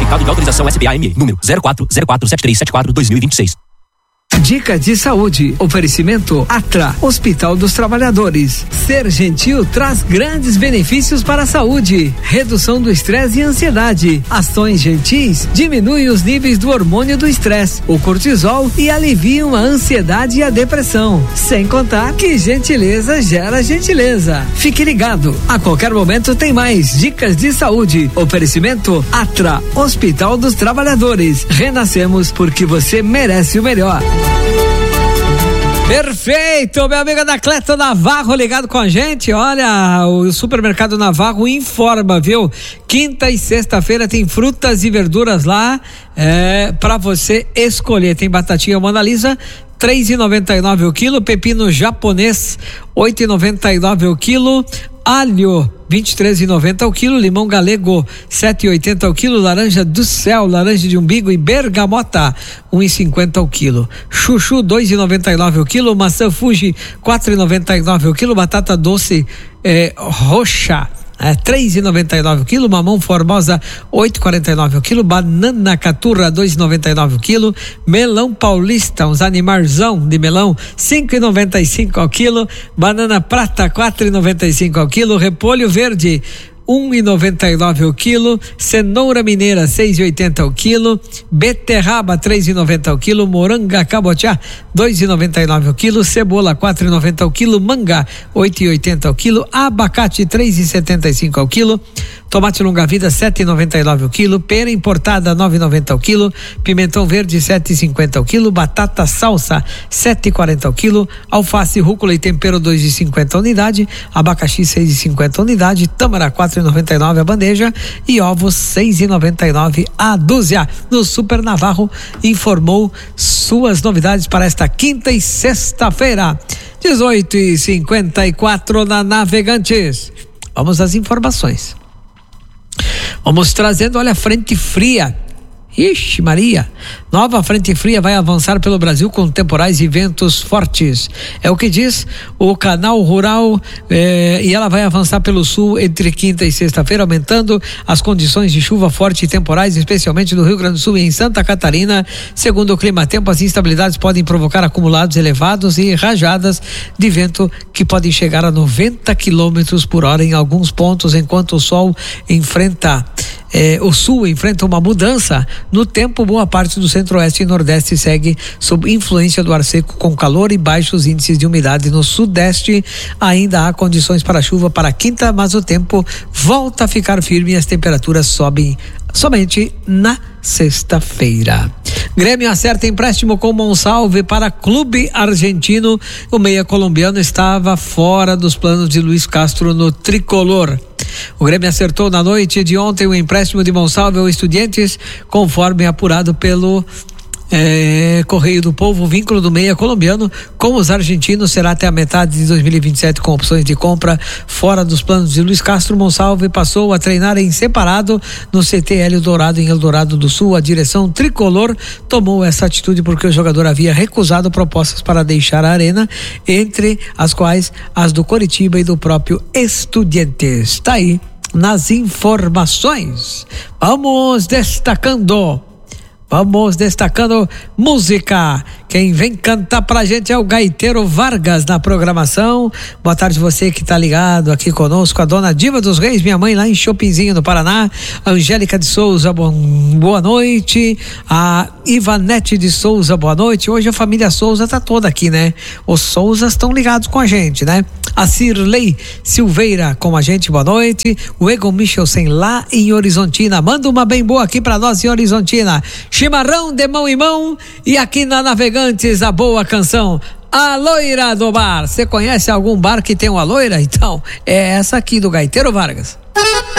Certificado de autorização SPA-ME, número 04047374-2026. Dica de saúde, oferecimento Atra, Hospital dos Trabalhadores. Ser gentil traz grandes benefícios para a saúde, redução do estresse e ansiedade. Ações gentis diminuem os níveis do hormônio do estresse, o cortisol, e aliviam a ansiedade e a depressão. Sem contar que gentileza gera gentileza. Fique ligado, a qualquer momento tem mais dicas de saúde. Oferecimento Atra, Hospital dos Trabalhadores. Renascemos porque você merece o melhor. Perfeito, meu amigo Anacleto Navarro ligado com a gente. Olha, o Supermercado Navarro informa, viu? Quinta e sexta-feira tem frutas e verduras lá para você escolher. Tem batatinha Mona Lisa, R$3,99 o quilo, pepino japonês, R$8,99 o quilo, alho, R$23,90 o quilo, limão galego, R$7,80 o quilo, laranja do céu, laranja de umbigo e bergamota, R$1,50 o quilo, chuchu, R$2,99 o quilo, maçã Fuji, R$4,99 o quilo, batata doce roxa, R$3,99 o quilo, mamão formosa, R$8,49 o quilo, banana caturra, R$2,99 o quilo, melão paulista, uns animarzão de melão, R$5,95 ao quilo, banana prata, R$4,95 ao quilo, repolho verde, R$1,99 o quilo, cenoura mineira, R$6,80 o quilo, beterraba, R$3,90 o quilo, moranga cabotiá, R$2,99 o quilo, cebola, R$4,90 o quilo, manga, R$8,80 o quilo, abacate, R$3,75 o quilo, tomate longa-vida, R$7,99 o quilo, pera importada, R$9,90 o quilo, pimentão verde, R$7,50 o quilo, batata salsa, R$7,40 o quilo, alface, rúcula e tempero, R$2,50 a unidade, abacaxi, R$6,50 a unidade, tâmara, R$4,99 a bandeja e ovos, R$6,99 a dúzia. No Super Navarro informou suas novidades para esta quinta e sexta-feira, 18h54 na Navegantes. Vamos às informações. Vamos trazendo, olha, frente fria. Ixi Maria, nova frente fria vai avançar pelo Brasil com temporais e ventos fortes, é o que diz o Canal Rural, e ela vai avançar pelo sul entre quinta e sexta-feira, aumentando as condições de chuva forte e temporais, especialmente no Rio Grande do Sul e em Santa Catarina. Segundo o Climatempo, as instabilidades podem provocar acumulados elevados e rajadas de vento que podem chegar a 90 quilômetros por hora em alguns pontos, enquanto o sul enfrenta uma mudança no tempo. Boa parte do centro-oeste e nordeste segue sob influência do ar seco com calor e baixos índices de umidade. No sudeste ainda há condições para chuva para quinta, mas o tempo volta a ficar firme e as temperaturas sobem somente na sexta-feira. Grêmio acerta empréstimo com Monsalve para Clube Argentino. O meia colombiano estava fora dos planos de Luiz Castro no tricolor. O Grêmio acertou na noite de ontem o empréstimo de Monsalve ao Estudiantes, conforme apurado pelo Correio do Povo. O vínculo do meia colombiano com os argentinos será até a metade de 2027, com opções de compra fora dos planos de Luiz Castro. Monsalve passou a treinar em separado no CT Hélio Dourado, em Eldorado do Sul. A direção tricolor tomou essa atitude porque o jogador havia recusado propostas para deixar a arena, entre as quais as do Coritiba e do próprio Estudiantes. Está aí nas informações. Vamos destacando música. Quem vem cantar pra gente é o Gaiteiro Vargas na programação. Boa tarde você que tá ligado aqui conosco, a dona Diva dos Reis, minha mãe lá em Chopinzinho, no Paraná, a Angélica de Souza, boa noite, a Ivanete de Souza, boa noite. Hoje a família Souza tá toda aqui, né? Os Souzas estão ligados com a gente, né? A Cirlei Silveira com a gente, boa noite. O Egon Michelsen lá em Horizontina, manda uma bem boa aqui pra nós em Horizontina. Chimarrão de mão em mão, e aqui na Navegantes a boa canção, A Loira do Bar. Você conhece algum bar que tem uma loira? Então, é essa aqui do Gaiteiro Vargas.